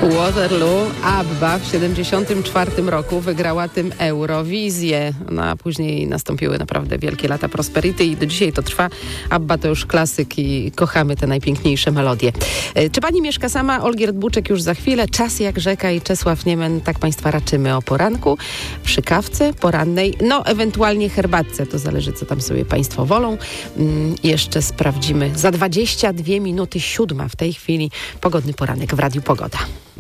Waterloo, ABBA w 1974 roku wygrała tym Eurowizję. No, a później nastąpiły naprawdę wielkie lata prosperity i do dzisiaj to trwa. ABBA to już klasyk i kochamy te najpiękniejsze melodie. Czy pani mieszka sama? Olgierd Buczek już za chwilę. Czas jak rzeka i Czesław Niemen. Tak państwa raczymy o poranku. Przy kawce porannej, no ewentualnie herbatce. To zależy, co tam sobie państwo wolą. Jeszcze sprawdzimy. Za 22 minuty 7 w tej chwili pogodny poranek w Radiu Pogoda.